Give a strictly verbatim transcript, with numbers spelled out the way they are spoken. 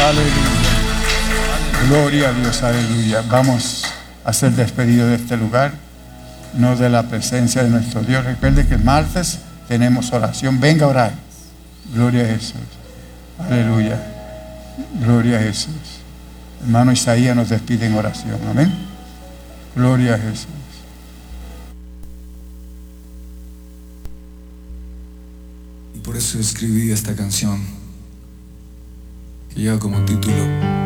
Aleluya. Gloria a Dios, aleluya. Vamos a ser despedidos de este lugar, no de la presencia de nuestro Dios. Recuerde que el martes tenemos oración. Venga a orar. Gloria a Jesús. Aleluya. Gloria a Jesús. Hermano Isaías nos despide en oración. Amén. Gloria a Jesús. Y por eso escribí esta canción que lleva como título